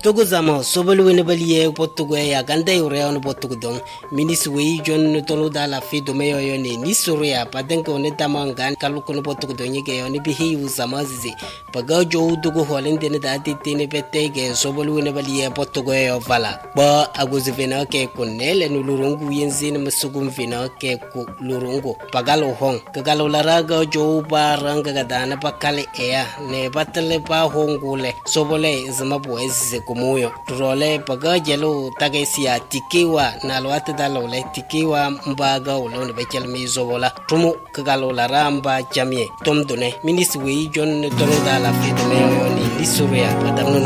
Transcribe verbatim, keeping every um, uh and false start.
Togo zama sobolu wene baliye potugo ya ganda yure on potugo don minis wei jon tolo dala fi do meyo yone ni suria padenko ne tamangan kaluko no potugo don yege yone bihi uzama zizi paga jo dugo holende ne dati tene petege sobolu wene baliye potugo yo vala ba aguzi vena ke kunele no lurungu yenzine masugum vena ke ku lurungu pagalo hong kagalo laraga jo baranga gadana pakale ea ne batale pa hongule sobole zama boezi kumuyo role paga jelo tagesia tikiwa na lwata dalole tikiwa mbaga ulone bechel mizobola tumu kagalo laramba jamie tomdone minis wei jon tono dala fitme ni lisuria padam